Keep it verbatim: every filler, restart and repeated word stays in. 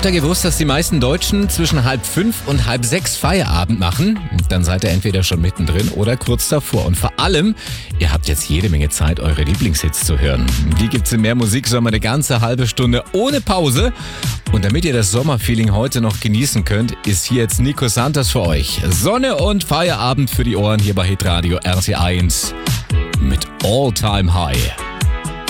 Habt ihr gewusst, dass die meisten Deutschen zwischen halb fünf und halb sechs Feierabend machen? Dann seid ihr entweder schon mittendrin oder kurz davor. Und vor allem, ihr habt jetzt jede Menge Zeit, eure Lieblingshits zu hören. Die gibt's in Mehr Musik Sommer eine ganze halbe Stunde ohne Pause. Und damit ihr das Sommerfeeling heute noch genießen könnt, ist hier jetzt Nico Santos für euch. Sonne und Feierabend für die Ohren hier bei Hitradio R T eins mit All Time High.